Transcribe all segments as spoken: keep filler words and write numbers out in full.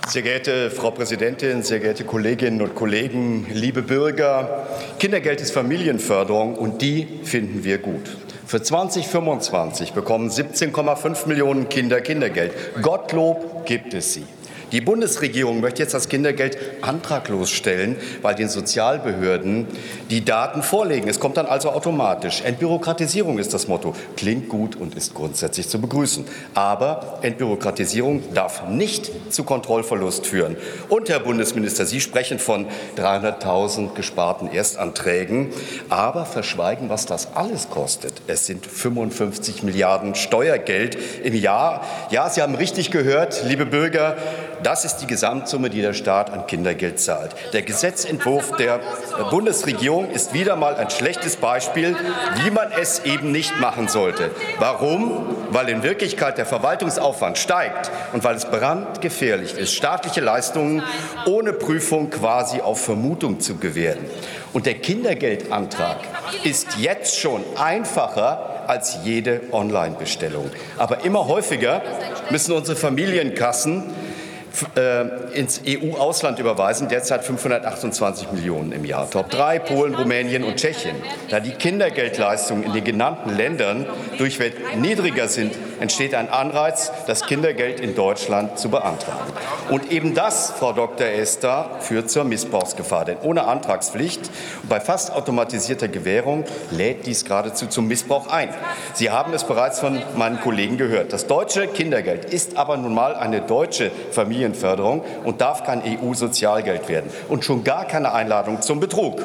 Sehr geehrte Frau Präsidentin, sehr geehrte Kolleginnen und Kollegen, liebe Bürger! Kindergeld ist Familienförderung und die finden wir gut. Für zweitausendfünfundzwanzig bekommen siebzehn Komma fünf Millionen Kinder Kindergeld. Gottlob gibt es sie. Die Bundesregierung möchte jetzt das Kindergeld antraglos stellen, weil den Sozialbehörden die Daten vorlegen. Es kommt dann also automatisch. Entbürokratisierung ist das Motto. Klingt gut und ist grundsätzlich zu begrüßen. Aber Entbürokratisierung darf nicht zu Kontrollverlust führen. Und, Herr Bundesminister, Sie sprechen von dreihunderttausend gesparten Erstanträgen, aber verschweigen, was das alles kostet. Es sind fünfundfünfzig Milliarden Steuergeld im Jahr. Ja, Sie haben richtig gehört, liebe Bürger, das ist die Gesamtsumme, die der Staat an Kindergeld zahlt. Der Gesetzentwurf der Bundesregierung ist wieder mal ein schlechtes Beispiel, wie man es eben nicht machen sollte. Warum? Weil in Wirklichkeit der Verwaltungsaufwand steigt und weil es brandgefährlich ist, staatliche Leistungen ohne Prüfung quasi auf Vermutung zu gewähren. Und der Kindergeldantrag ist jetzt schon einfacher als jede Online-Bestellung. Aber immer häufiger müssen unsere Familienkassen ins E U-Ausland überweisen, derzeit fünfhundertachtundzwanzig Millionen im Jahr. Top drei Polen, Rumänien und Tschechien. Da die Kindergeldleistungen in den genannten Ländern durchweg niedriger sind, entsteht ein Anreiz, das Kindergeld in Deutschland zu beantragen. Und eben das, Frau Doktor Esther, führt zur Missbrauchsgefahr. Denn ohne Antragspflicht und bei fast automatisierter Gewährung lädt dies geradezu zum Missbrauch ein. Sie haben es bereits von meinen Kollegen gehört. Das deutsche Kindergeld ist aber nun mal eine deutsche Familienförderung und darf kein E U-Sozialgeld werden und schon gar keine Einladung zum Betrug.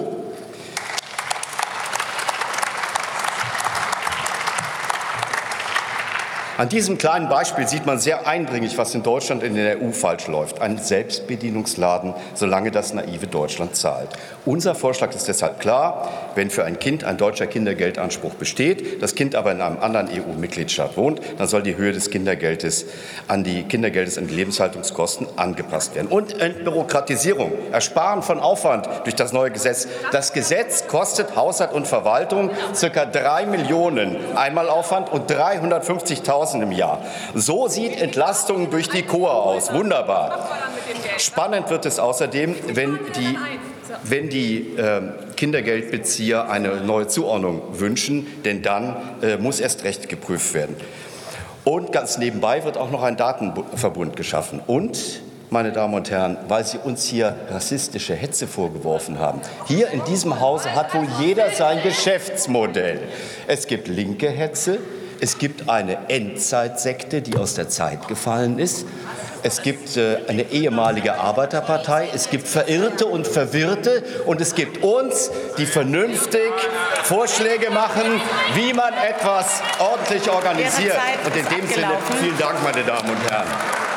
An diesem kleinen Beispiel sieht man sehr eindringlich, was in Deutschland und in der E U falsch läuft. Ein Selbstbedienungsladen, solange das naive Deutschland zahlt. Unser Vorschlag ist deshalb klar: Wenn für ein Kind ein deutscher Kindergeldanspruch besteht, das Kind aber in einem anderen E U-Mitgliedstaat wohnt, dann soll die Höhe des Kindergeldes an die Kindergeldes an die Lebenshaltungskosten angepasst werden. Und Entbürokratisierung, Ersparen von Aufwand durch das neue Gesetz. Das Gesetz kostet Haushalt und Verwaltung ca. drei Millionen Einmalaufwand und dreihundertfünfzigtausend im Jahr. So sieht Entlastung durch die K O A aus. Wunderbar. Spannend wird es außerdem, wenn die, wenn die äh, Kindergeldbezieher eine neue Zuordnung wünschen, denn dann äh, muss erst recht geprüft werden. Und ganz nebenbei wird auch noch ein Datenverbund geschaffen. Und, meine Damen und Herren, weil Sie uns hier rassistische Hetze vorgeworfen haben. Hier in diesem Hause hat wohl jeder sein Geschäftsmodell. Es gibt linke Hetze. Es gibt eine Endzeitsekte, die aus der Zeit gefallen ist. Es gibt äh, eine ehemalige Arbeiterpartei. Es gibt Verirrte und Verwirrte. Und es gibt uns, die vernünftig Vorschläge machen, wie man etwas ordentlich organisiert. Und in dem Sinne vielen Dank, meine Damen und Herren.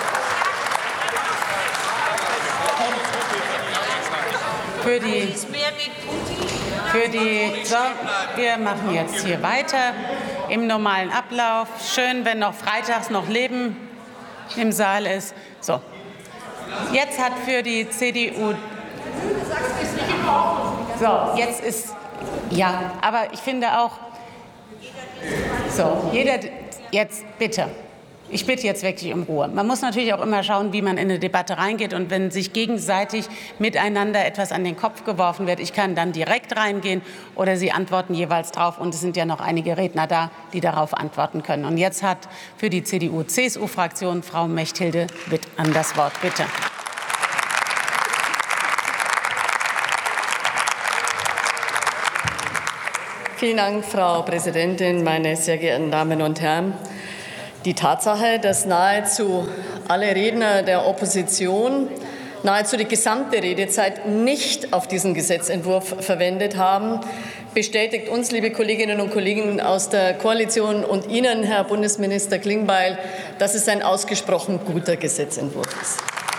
Für die, für die, so, wir machen jetzt hier weiter im normalen Ablauf. Schön, wenn noch freitags noch Leben im Saal ist. So, jetzt hat für die C D U, so, jetzt ist, ja, aber ich finde auch, so, jeder, jetzt bitte. Ich bitte jetzt wirklich um Ruhe. Man muss natürlich auch immer schauen, wie man in eine Debatte reingeht. Und wenn sich gegenseitig miteinander etwas an den Kopf geworfen wird, ich kann dann direkt reingehen oder Sie antworten jeweils drauf. Und es sind ja noch einige Redner da, die darauf antworten können. Und jetzt hat für die C D U C S U-Fraktion Frau Mechthilde Witt an das Wort. Bitte. Vielen Dank, Frau Präsidentin, meine sehr geehrten Damen und Herren. Die Tatsache, dass nahezu alle Redner der Opposition nahezu die gesamte Redezeit nicht auf diesen Gesetzentwurf verwendet haben, bestätigt uns, liebe Kolleginnen und Kollegen aus der Koalition und Ihnen, Herr Bundesminister Klingbeil, dass es ein ausgesprochen guter Gesetzentwurf ist.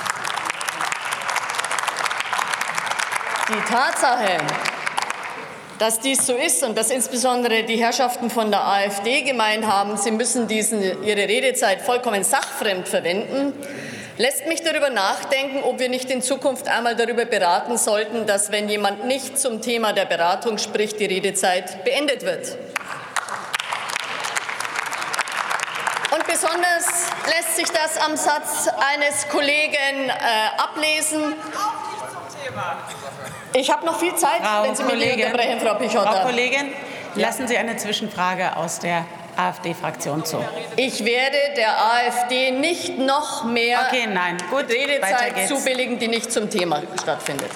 Die Tatsache, dass dies so ist und dass insbesondere die Herrschaften von der AfD gemeint haben, sie müssen diesen, ihre Redezeit vollkommen sachfremd verwenden, lässt mich darüber nachdenken, ob wir nicht in Zukunft einmal darüber beraten sollten, dass, wenn jemand nicht zum Thema der Beratung spricht, die Redezeit beendet wird. Und besonders lässt sich das am Satz eines Kollegen äh, ablesen. Ich habe noch viel Zeit, Frau wenn Sie mich Kollegin, nicht unterbrechen, Frau Pichotta. Frau Kollegin, lassen Sie eine Zwischenfrage aus der AfD-Fraktion zu. Ich werde der AfD nicht noch mehr okay, nein. Gut, Redezeit zubilligen, die nicht zum Thema stattfindet.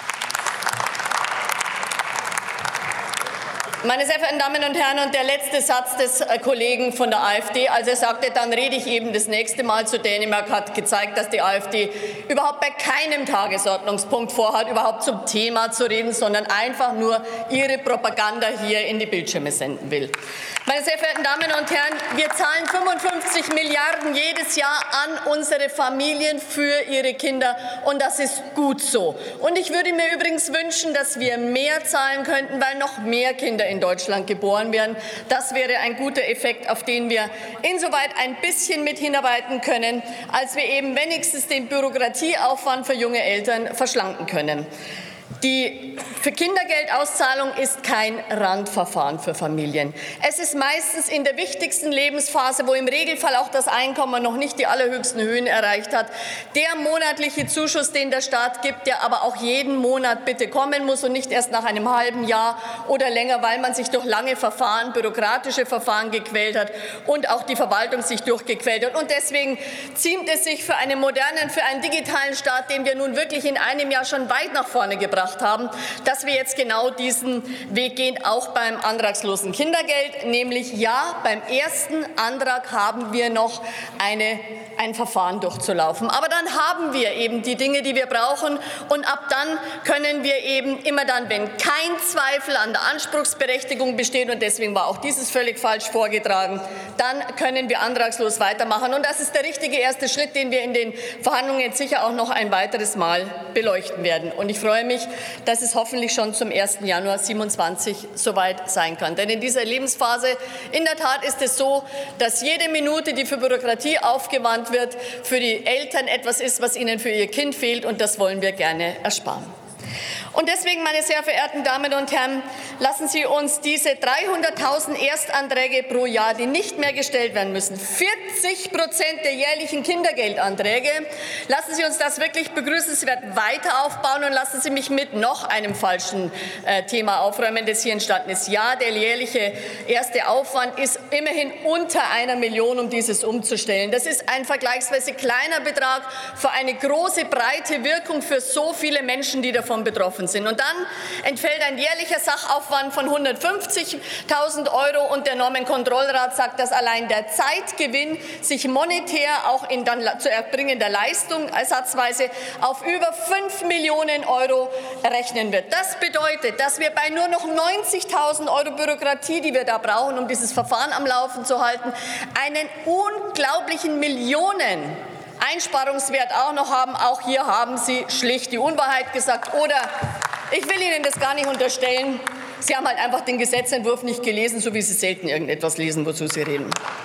Meine sehr verehrten Damen und Herren, und der letzte Satz des Kollegen von der AfD, als er sagte, dann rede ich eben das nächste Mal zu Dänemark, hat gezeigt, dass die AfD überhaupt bei keinem Tagesordnungspunkt vorhat, überhaupt zum Thema zu reden, sondern einfach nur ihre Propaganda hier in die Bildschirme senden will. Meine sehr verehrten Damen und Herren, wir zahlen fünfundfünfzig Milliarden jedes Jahr an unsere Familien für ihre Kinder, und das ist gut so. Und ich würde mir übrigens wünschen, dass wir mehr zahlen könnten, weil noch mehr Kinder in Deutschland geboren werden. Das wäre ein guter Effekt, auf den wir insoweit ein bisschen mit hinarbeiten können, als wir eben wenigstens den Bürokratieaufwand für junge Eltern verschlanken können. Die für Kindergeldauszahlung ist kein Randverfahren für Familien. Es ist meistens in der wichtigsten Lebensphase, wo im Regelfall auch das Einkommen noch nicht die allerhöchsten Höhen erreicht hat, der monatliche Zuschuss, den der Staat gibt, der aber auch jeden Monat bitte kommen muss und nicht erst nach einem halben Jahr oder länger, weil man sich durch lange Verfahren, bürokratische Verfahren gequält hat und auch die Verwaltung sich durchgequält hat. Und deswegen ziemt es sich für einen modernen, für einen digitalen Staat, den wir nun wirklich in einem Jahr schon weit nach vorne gebracht haben, dass wir jetzt genau diesen Weg gehen, auch beim antragslosen Kindergeld, nämlich ja, beim ersten Antrag haben wir noch eine, ein Verfahren durchzulaufen. Aber dann haben wir eben die Dinge, die wir brauchen, und ab dann können wir eben immer dann, wenn kein Zweifel an der Anspruchsberechtigung besteht, und deswegen war auch dieses völlig falsch vorgetragen, dann können wir antragslos weitermachen. Und das ist der richtige erste Schritt, den wir in den Verhandlungen jetzt sicher auch noch ein weiteres Mal beleuchten werden. Und ich freue mich, dass es hoffentlich schon zum ersten Januar siebenundzwanzig soweit sein kann. Denn in dieser Lebensphase, in der Tat ist es so, dass jede Minute, die für Bürokratie aufgewandt wird, für die Eltern etwas ist, was ihnen für ihr Kind fehlt, und das wollen wir gerne ersparen. Und deswegen, meine sehr verehrten Damen und Herren, lassen Sie uns diese dreihunderttausend Erstanträge pro Jahr, die nicht mehr gestellt werden müssen, vierzig Prozent der jährlichen Kindergeldanträge, lassen Sie uns das wirklich begrüßenswert weiter aufbauen, und lassen Sie mich mit noch einem falschen äh, Thema aufräumen, das hier entstanden ist. Ja, der jährliche erste Aufwand ist immerhin unter einer Million, um dieses umzustellen. Das ist ein vergleichsweise kleiner Betrag für eine große, breite Wirkung für so viele Menschen, die davon betroffen sind. Und dann entfällt ein jährlicher Sachaufwand von hundertfünfzigtausend Euro, und der Normenkontrollrat sagt, dass allein der Zeitgewinn sich monetär auch in dann zu erbringender Leistung ersatzweise auf über fünf Millionen Euro rechnen wird. Das bedeutet, dass wir bei nur noch neunzigtausend Euro Bürokratie, die wir da brauchen, um dieses Verfahren am Laufen zu halten, einen unglaublichen Millionen Einsparungswert auch noch haben. Auch hier haben Sie schlicht die Unwahrheit gesagt. Oder ich will Ihnen das gar nicht unterstellen. Sie haben halt einfach den Gesetzentwurf nicht gelesen, so wie Sie selten irgendetwas lesen, wozu Sie reden.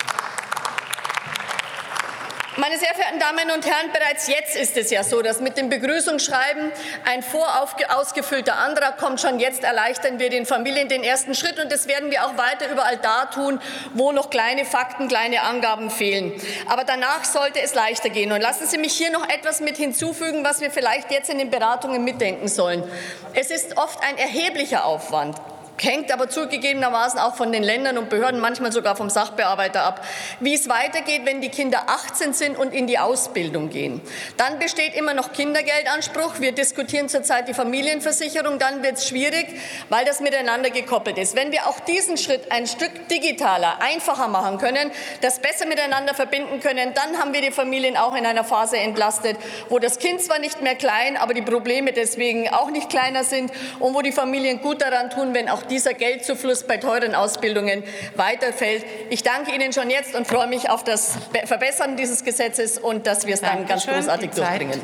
Meine sehr verehrten Damen und Herren, bereits jetzt ist es ja so, dass mit dem Begrüßungsschreiben ein vorausgefüllter Antrag kommt. Schon jetzt erleichtern wir den Familien den ersten Schritt, und das werden wir auch weiter überall da tun, wo noch kleine Fakten, kleine Angaben fehlen. Aber danach sollte es leichter gehen. Und lassen Sie mich hier noch etwas mit hinzufügen, was wir vielleicht jetzt in den Beratungen mitdenken sollen. Es ist oft ein erheblicher Aufwand. Hängt aber zugegebenermaßen auch von den Ländern und Behörden, manchmal sogar vom Sachbearbeiter ab, wie es weitergeht, wenn die Kinder achtzehn sind und in die Ausbildung gehen. Dann besteht immer noch Kindergeldanspruch. Wir diskutieren zurzeit die Familienversicherung. Dann wird es schwierig, weil das miteinander gekoppelt ist. Wenn wir auch diesen Schritt ein Stück digitaler, einfacher machen können, das besser miteinander verbinden können, dann haben wir die Familien auch in einer Phase entlastet, wo das Kind zwar nicht mehr klein, aber die Probleme deswegen auch nicht kleiner sind, und wo die Familien gut daran tun, wenn auch dieser Geldzufluss bei teuren Ausbildungen weiterfällt. Ich danke Ihnen schon jetzt und freue mich auf das Verbessern dieses Gesetzes und dass wir es dann ganz großartig durchbringen.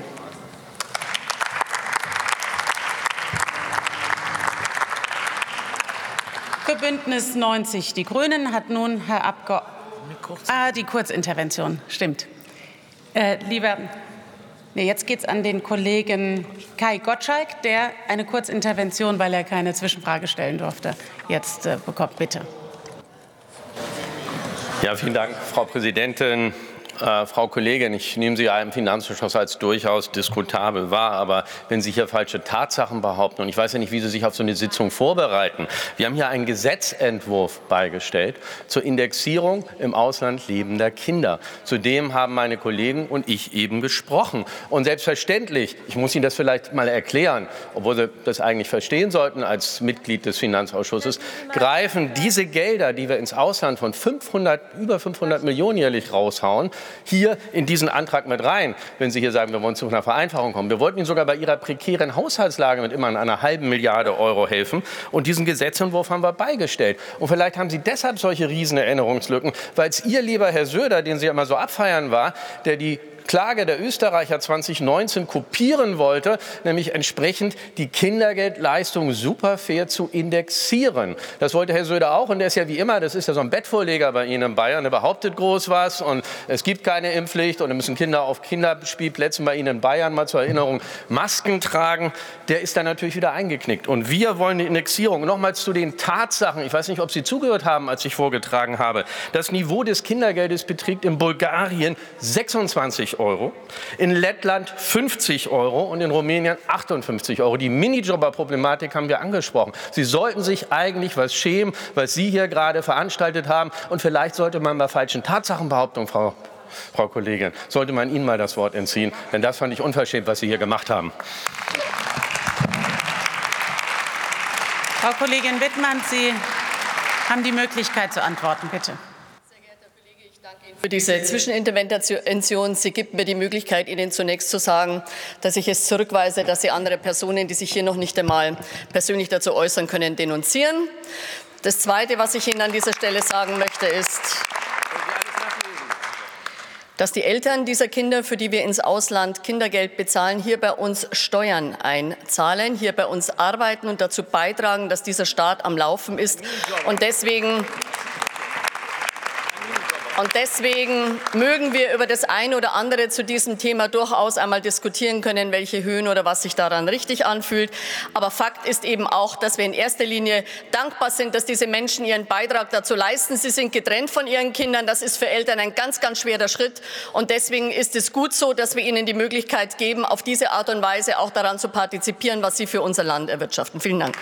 Für Bündnis neunzig Die Grünen hat nun Herr Abgeordneter. Ah, die Kurzintervention, stimmt. Äh, lieber Nee, jetzt geht es an den Kollegen Kai Gottschalk, der eine Kurzintervention, weil er keine Zwischenfrage stellen durfte, jetzt äh, bekommt. Bitte. Ja, vielen Dank, Frau Präsidentin. Äh, Frau Kollegin, ich nehme Sie ja im Finanzausschuss als durchaus diskutabel wahr, aber wenn Sie hier falsche Tatsachen behaupten, und ich weiß ja nicht, wie Sie sich auf so eine Sitzung vorbereiten. Wir haben hier einen Gesetzentwurf beigestellt zur Indexierung im Ausland lebender Kinder. Zudem haben meine Kollegen und ich eben gesprochen. Und selbstverständlich, ich muss Ihnen das vielleicht mal erklären, obwohl Sie das eigentlich verstehen sollten als Mitglied des Finanzausschusses, greifen diese Gelder, die wir ins Ausland von fünfhundert, über fünfhundert Millionen jährlich raushauen, hier in diesen Antrag mit rein, wenn Sie hier sagen, wir wollen zu einer Vereinfachung kommen. Wir wollten Ihnen sogar bei Ihrer prekären Haushaltslage mit immerhin einer halben Milliarde Euro helfen. Und diesen Gesetzentwurf haben wir beigestellt. Und vielleicht haben Sie deshalb solche riesen Erinnerungslücken, weil es Ihr lieber Herr Söder, den Sie ja immer so abfeiern war, der die Klage der Österreicher zweitausendneunzehn kopieren wollte, nämlich entsprechend die Kindergeldleistung super fair zu indexieren. Das wollte Herr Söder auch, und der ist ja wie immer, das ist ja so ein Bettvorleger bei Ihnen in Bayern, der behauptet groß was und es gibt keine Impfpflicht und dann müssen Kinder auf Kinderspielplätzen bei Ihnen in Bayern mal zur Erinnerung Masken tragen. Der ist dann natürlich wieder eingeknickt. Und wir wollen die Indexierung. Nochmals zu den Tatsachen. Ich weiß nicht, ob Sie zugehört haben, als ich vorgetragen habe. Das Niveau des Kindergeldes beträgt in Bulgarien sechsundzwanzig Euro, in Lettland fünfzig Euro und in Rumänien achtundfünfzig Euro. Die Minijobber-Problematik haben wir angesprochen. Sie sollten sich eigentlich was schämen, was Sie hier gerade veranstaltet haben. Und vielleicht sollte man bei falschen Tatsachenbehauptungen, Frau, Frau Kollegin, sollte man Ihnen mal das Wort entziehen. Denn das fand ich unverschämt, was Sie hier gemacht haben. Frau Kollegin Wittmann, Sie haben die Möglichkeit zu antworten, bitte. Für diese Zwischenintervention. Sie gibt mir die Möglichkeit, Ihnen zunächst zu sagen, dass ich es zurückweise, dass Sie andere Personen, die sich hier noch nicht einmal persönlich dazu äußern können, denunzieren. Das Zweite, was ich Ihnen an dieser Stelle sagen möchte, ist, dass die Eltern dieser Kinder, für die wir ins Ausland Kindergeld bezahlen, hier bei uns Steuern einzahlen, hier bei uns arbeiten und dazu beitragen, dass dieser Staat am Laufen ist. Und deswegen Und deswegen mögen wir über das eine oder andere zu diesem Thema durchaus einmal diskutieren können, welche Höhen oder was sich daran richtig anfühlt. Aber Fakt ist eben auch, dass wir in erster Linie dankbar sind, dass diese Menschen ihren Beitrag dazu leisten. Sie sind getrennt von ihren Kindern. Das ist für Eltern ein ganz, ganz schwerer Schritt. Und deswegen ist es gut so, dass wir ihnen die Möglichkeit geben, auf diese Art und Weise auch daran zu partizipieren, was sie für unser Land erwirtschaften. Vielen Dank.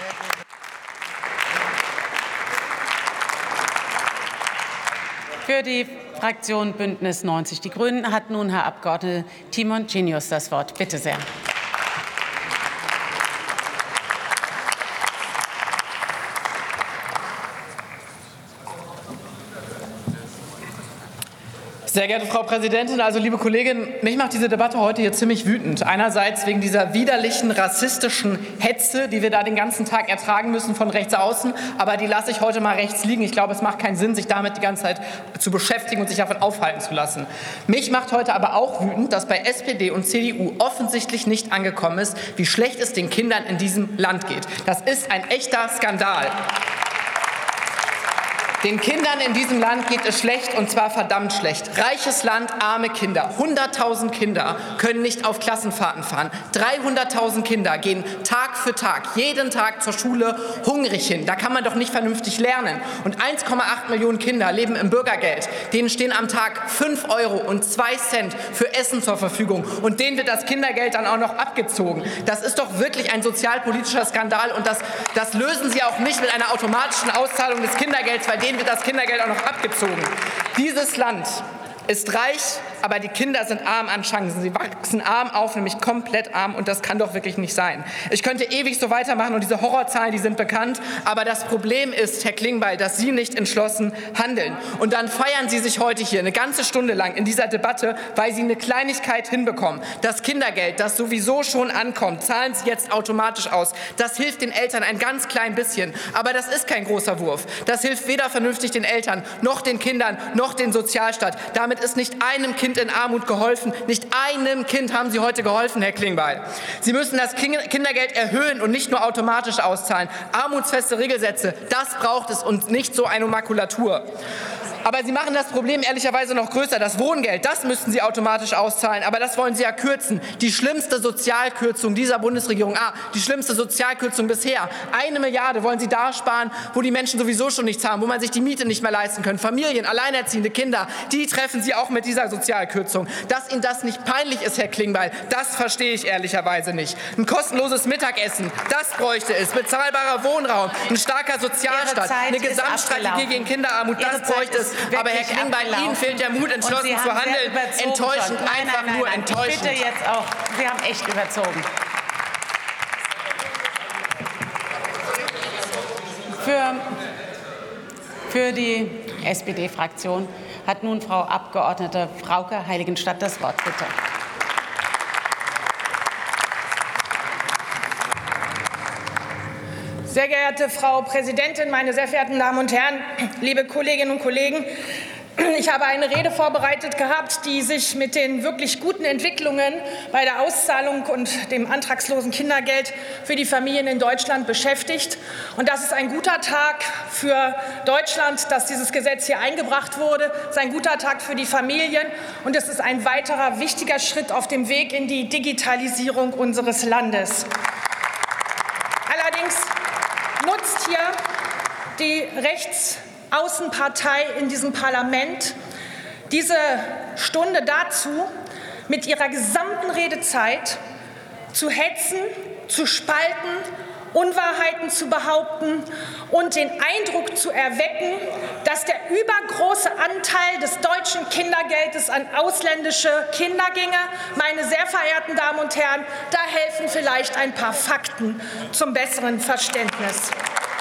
Für die Fraktion Bündnis neunzig Die Grünen hat nun Herr Abgeordneter Timon Tschinius das Wort. Bitte sehr. Sehr geehrte Frau Präsidentin, also liebe Kolleginnen, mich macht diese Debatte heute hier ziemlich wütend. Einerseits wegen dieser widerlichen rassistischen Hetze, die wir da den ganzen Tag ertragen müssen von rechts außen, aber die lasse ich heute mal rechts liegen. Ich glaube, es macht keinen Sinn, sich damit die ganze Zeit zu beschäftigen und sich davon aufhalten zu lassen. Mich macht heute aber auch wütend, dass bei S P D und C D U offensichtlich nicht angekommen ist, wie schlecht es den Kindern in diesem Land geht. Das ist ein echter Skandal. Den Kindern in diesem Land geht es schlecht, und zwar verdammt schlecht. Reiches Land, arme Kinder. hunderttausend Kinder können nicht auf Klassenfahrten fahren. dreihunderttausend Kinder gehen Tag für Tag, jeden Tag zur Schule hungrig hin. Da kann man doch nicht vernünftig lernen. Und eins Komma acht Millionen Kinder leben im Bürgergeld. Denen stehen am Tag fünf Euro und zwei Cent für Essen zur Verfügung. Und denen wird das Kindergeld dann auch noch abgezogen. Das ist doch wirklich ein sozialpolitischer Skandal. Und das, das lösen Sie auch nicht mit einer automatischen Auszahlung des Kindergelds, weil denen wird das Kindergeld auch noch abgezogen. Dieses Land ist reich, aber die Kinder sind arm an Chancen. Sie wachsen arm auf, nämlich komplett arm, und das kann doch wirklich nicht sein. Ich könnte ewig so weitermachen, und diese Horrorzahlen, die sind bekannt, aber das Problem ist, Herr Klingbeil, dass Sie nicht entschlossen handeln. Und dann feiern Sie sich heute hier eine ganze Stunde lang in dieser Debatte, weil Sie eine Kleinigkeit hinbekommen. Das Kindergeld, das sowieso schon ankommt, zahlen Sie jetzt automatisch aus. Das hilft den Eltern ein ganz klein bisschen, aber das ist kein großer Wurf. Das hilft weder vernünftig den Eltern, noch den Kindern, noch den Sozialstaat. Damit ist nicht einem Kind in Armut geholfen. Nicht einem Kind haben Sie heute geholfen, Herr Klingbeil. Sie müssen das Kindergeld erhöhen und nicht nur automatisch auszahlen. Armutsfeste Regelsätze, das braucht es, und nicht so eine Makulatur. Aber Sie machen das Problem ehrlicherweise noch größer. Das Wohngeld, das müssten Sie automatisch auszahlen, aber das wollen Sie ja kürzen. Die schlimmste Sozialkürzung dieser Bundesregierung, ah, die schlimmste Sozialkürzung bisher. Eine Milliarde wollen Sie da sparen, wo die Menschen sowieso schon nichts haben, wo man sich die Miete nicht mehr leisten kann. Familien, alleinerziehende Kinder, die treffen Sie auch mit dieser Sozialkürzung. Dass Ihnen das nicht peinlich ist, Herr Klingbeil, das verstehe ich ehrlicherweise nicht. Ein kostenloses Mittagessen, das bräuchte es. Bezahlbarer Wohnraum, ein starker Sozialstaat, eine Gesamtstrategie gegen Kinderarmut, das bräuchte es. Aber Herr Klingbeil, Ihnen fehlt der Mut, entschlossen zu handeln. Enttäuschend, nein, einfach nein, nein, nur nein. enttäuschend. Ich bitte jetzt auch, Sie haben echt überzogen. Für, für die S P D-Fraktion hat nun Frau Abgeordnete Frauke Heiligenstadt das Wort, bitte. Sehr geehrte Frau Präsidentin, meine sehr verehrten Damen und Herren, liebe Kolleginnen und Kollegen! Ich habe eine Rede vorbereitet gehabt, die sich mit den wirklich guten Entwicklungen bei der Auszahlung und dem antragslosen Kindergeld für die Familien in Deutschland beschäftigt. Und das ist ein guter Tag für Deutschland, dass dieses Gesetz hier eingebracht wurde. Es ist ein guter Tag für die Familien, und es ist ein weiterer wichtiger Schritt auf dem Weg in die Digitalisierung unseres Landes. Allerdings nutzt hier die Rechtsaußenpartei in diesem Parlament diese Stunde dazu, mit ihrer gesamten Redezeit zu hetzen, zu spalten, Unwahrheiten zu behaupten und den Eindruck zu erwecken, dass der übergroße Anteil des deutschen Kindergeldes an ausländische Kinder ginge. Meine sehr verehrten Damen und Herren, da helfen vielleicht ein paar Fakten zum besseren Verständnis.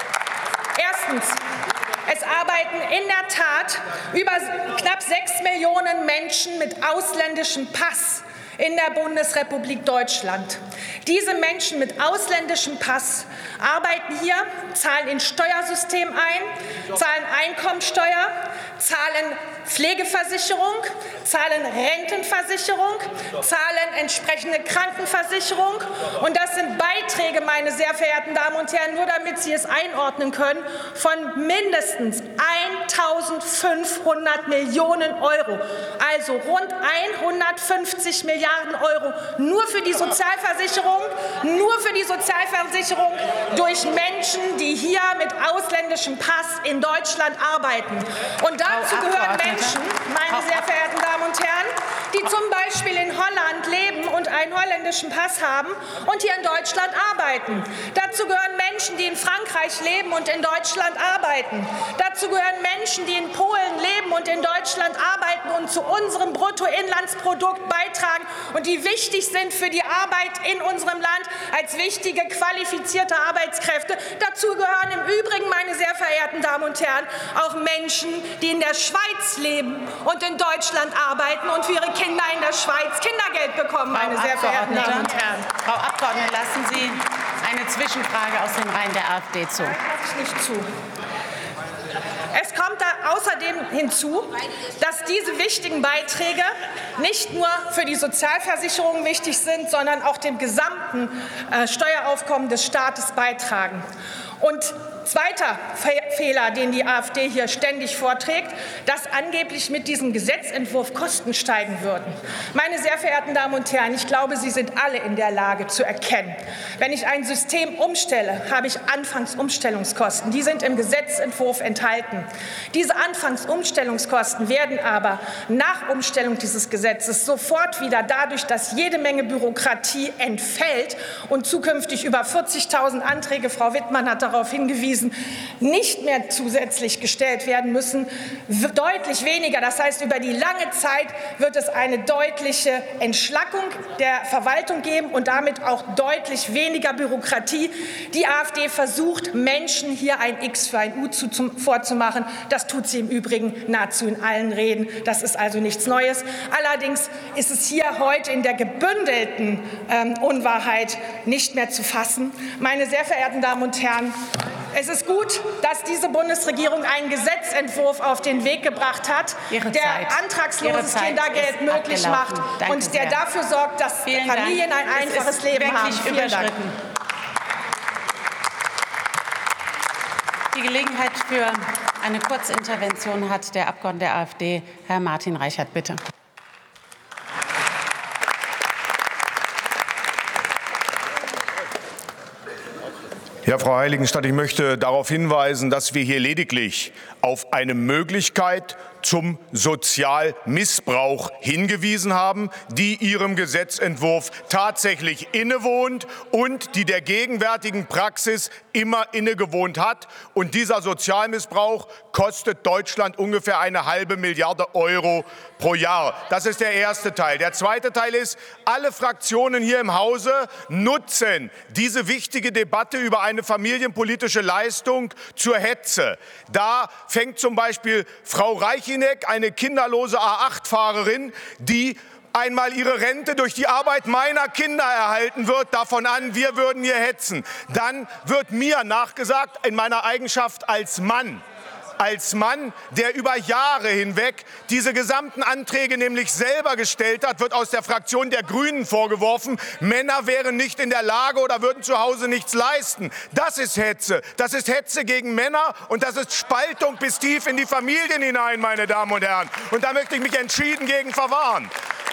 Erstens. Es arbeiten in der Tat über knapp sechs Millionen Menschen mit ausländischem Pass in der Bundesrepublik Deutschland. Diese Menschen mit ausländischem Pass arbeiten hier, zahlen ins Steuersystem ein, zahlen Einkommensteuer, zahlen Pflegeversicherung, zahlen Rentenversicherung, zahlen entsprechende Krankenversicherung. Und das sind Beiträge, meine sehr verehrten Damen und Herren, nur damit Sie es einordnen können, von mindestens eintausendfünfhundert Millionen Euro. Also rund hundertfünfzig Milliarden Euro nur für die Sozialversicherung, nur für die Sozialversicherung durch Menschen, die hier mit ausländischem Pass in Deutschland arbeiten. Und dazu gehören Menschen, meine sehr verehrten Damen und Herren, die zum Beispiel in Holland leben und einen holländischen Pass haben und hier in Deutschland arbeiten. Dazu gehören Menschen, die in Frankreich leben und in Deutschland arbeiten. Dazu gehören Menschen, die in Polen leben und in Deutschland arbeiten und zu unserem Bruttoinlandsprodukt beitragen und die wichtig sind für die Arbeit in unserem Land als wichtige, qualifizierte Arbeitskräfte. Dazu gehören im Übrigen, meine sehr verehrten Damen und Herren, auch Menschen, die in der Schweiz leben und in Deutschland arbeiten und für ihre Kinder in der Schweiz Kindergeld bekommen, meine Frau sehr verehrten Damen und Herren. Frau Abgeordnete, lassen Sie eine Zwischenfrage aus den Reihen der AfD zu. Nein, lasse ich nicht zu. Es kommt da außerdem hinzu, dass diese wichtigen Beiträge nicht nur für die Sozialversicherung wichtig sind, sondern auch dem gesamten äh, Steueraufkommen des Staates beitragen. Und zweiter Fehler, den die AfD hier ständig vorträgt, dass angeblich mit diesem Gesetzentwurf Kosten steigen würden. Meine sehr verehrten Damen und Herren, ich glaube, Sie sind alle in der Lage zu erkennen, wenn ich ein System umstelle, habe ich Anfangsumstellungskosten. Die sind im Gesetzentwurf enthalten. Diese Anfangsumstellungskosten werden aber nach Umstellung dieses Gesetzes sofort wieder dadurch, dass jede Menge Bürokratie entfällt und zukünftig über vierzigtausend Anträge, Frau Wittmann hat darauf hingewiesen, nicht mehr zusätzlich gestellt werden müssen, deutlich weniger. Das heißt, über die lange Zeit wird es eine deutliche Entschlackung der Verwaltung geben und damit auch deutlich weniger Bürokratie. Die AfD versucht, Menschen hier ein X für ein U zu, zum, vorzumachen. Das tut sie im Übrigen nahezu in allen Reden. Das ist also nichts Neues. Allerdings ist es hier heute in der gebündelten ähm, Unwahrheit nicht mehr zu fassen. Meine sehr verehrten Damen und Herren, es ist gut, dass diese Bundesregierung einen Gesetzentwurf auf den Weg gebracht hat, Ihre der Zeit. antragsloses Kindergeld möglich abgelaufen. macht Danke und der sehr. dafür sorgt, dass Vielen Familien Dank. ein einfaches Es ist Leben haben. wirklich Vielen Dank. überschritten. Die Gelegenheit für Eine Kurzintervention hat der Abgeordnete der AfD, Herr Martin Reichert, bitte. Ja, Frau Heiligenstadt, ich möchte darauf hinweisen, dass wir hier lediglich auf eine Möglichkeit zum Sozialmissbrauch hingewiesen haben, die Ihrem Gesetzentwurf tatsächlich innewohnt und die der gegenwärtigen Praxis immer innegewohnt hat. Und dieser Sozialmissbrauch kostet Deutschland ungefähr eine halbe Milliarde Euro pro Jahr. Das ist der erste Teil. Der zweite Teil ist, alle Fraktionen hier im Hause nutzen diese wichtige Debatte über eine familienpolitische Leistung zur Hetze. Da fängt zum Beispiel Frau Reichinek, eine kinderlose A acht Fahrerin, die einmal ihre Rente durch die Arbeit meiner Kinder erhalten wird, davon an, wir würden hier hetzen. Dann wird mir nachgesagt, in meiner Eigenschaft als Mann, als Mann, der über Jahre hinweg diese gesamten Anträge nämlich selber gestellt hat, wird aus der Fraktion der Grünen vorgeworfen, Männer wären nicht in der Lage oder würden zu Hause nichts leisten. Das ist Hetze. Das ist Hetze gegen Männer und das ist Spaltung bis tief in die Familien hinein, meine Damen und Herren. Und da möchte ich mich entschieden gegen verwahren.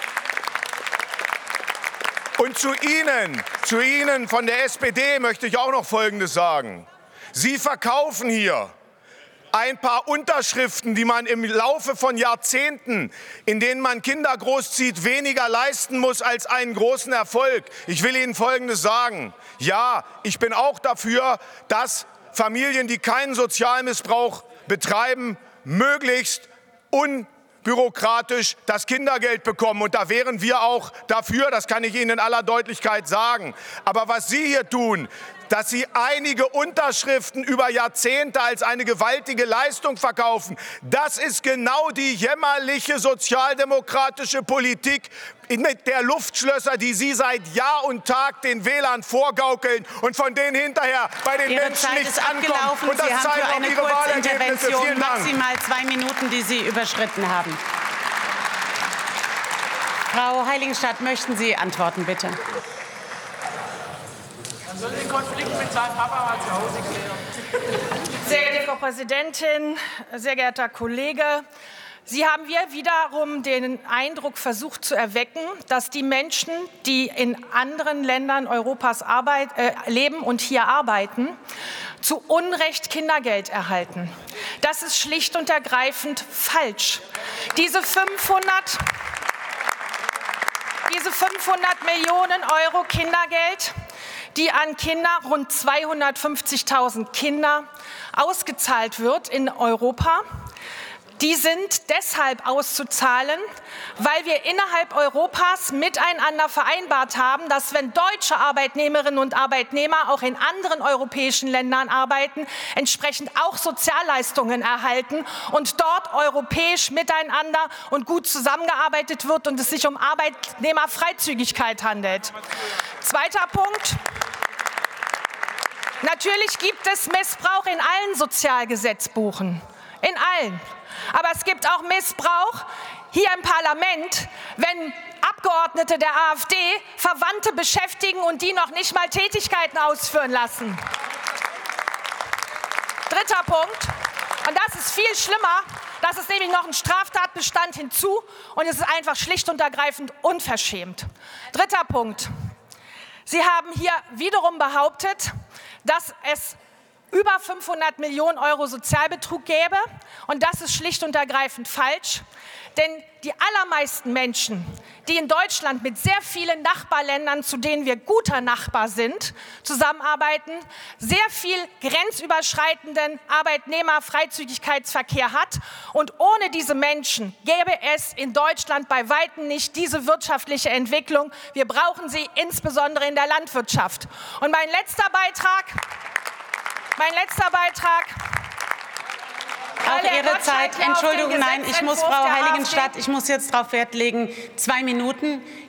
Und zu Ihnen, zu Ihnen von der S P D möchte ich auch noch Folgendes sagen. Sie verkaufen hier ein paar Unterschriften, die man im Laufe von Jahrzehnten, in denen man Kinder großzieht, weniger leisten muss als einen großen Erfolg. Ich will Ihnen Folgendes sagen. Ja, ich bin auch dafür, dass Familien, die keinen Sozialmissbrauch betreiben, möglichst unbürokratisch das Kindergeld bekommen. Und da wären wir auch dafür, das kann ich Ihnen in aller Deutlichkeit sagen. Aber was Sie hier tun, dass Sie einige Unterschriften über Jahrzehnte als eine gewaltige Leistung verkaufen, das ist genau die jämmerliche sozialdemokratische Politik mit der Luftschlösser, die Sie seit Jahr und Tag den Wählern vorgaukeln und von denen hinterher bei den Ihre Menschen Zeit nichts ist ankommt. abgelaufen. Und das Sie haben zeigen für auch eine Ihre Wahlergebnisse. Kurzintervention Vielen Dank. maximal zwei Minuten, die Sie überschritten haben. Frau Heiligenstadt, möchten Sie antworten, bitte? Man soll den Konflikt mit seinem Papa mal zu Hause klären. Sehr geehrte Frau Präsidentin, sehr geehrter Kollege! Sie haben hier wiederum den Eindruck versucht zu erwecken, dass die Menschen, die in anderen Ländern Europas Arbeit, äh, leben und hier arbeiten, zu Unrecht Kindergeld erhalten. Das ist schlicht und ergreifend falsch. Diese fünfhundert, diese fünfhundert Millionen Euro Kindergeld, die an Kinder, rund zweihundertfünfzigtausend Kinder, ausgezahlt wird in Europa, die sind deshalb auszuzahlen, weil wir innerhalb Europas miteinander vereinbart haben, dass wenn deutsche Arbeitnehmerinnen und Arbeitnehmer auch in anderen europäischen Ländern arbeiten, entsprechend auch Sozialleistungen erhalten und dort europäisch miteinander und gut zusammengearbeitet wird und es sich um Arbeitnehmerfreizügigkeit handelt. Zweiter Punkt. Natürlich gibt es Missbrauch in allen Sozialgesetzbuchen, in allen. Aber es gibt auch Missbrauch hier im Parlament, wenn Abgeordnete der AfD Verwandte beschäftigen und die noch nicht mal Tätigkeiten ausführen lassen. Dritter Punkt, und das ist viel schlimmer, das ist nämlich noch ein Straftatbestand hinzu und es ist einfach schlicht und ergreifend unverschämt. Dritter Punkt, Sie haben hier wiederum behauptet, dass es über fünfhundert Millionen Euro Sozialbetrug gäbe. Und das ist schlicht und ergreifend falsch. Denn die allermeisten Menschen, die in Deutschland mit sehr vielen Nachbarländern, zu denen wir guter Nachbar sind, zusammenarbeiten, sehr viel grenzüberschreitenden Arbeitnehmerfreizügigkeitsverkehr hat. Und ohne diese Menschen gäbe es in Deutschland bei weitem nicht diese wirtschaftliche Entwicklung. Wir brauchen sie insbesondere in der Landwirtschaft. Und mein letzter Beitrag, mein letzter Beitrag. Auch Ihre Zeit. Entschuldigung, nein, ich muss, Frau Heiligenstadt, ich muss jetzt darauf Wert legen, zwei Minuten.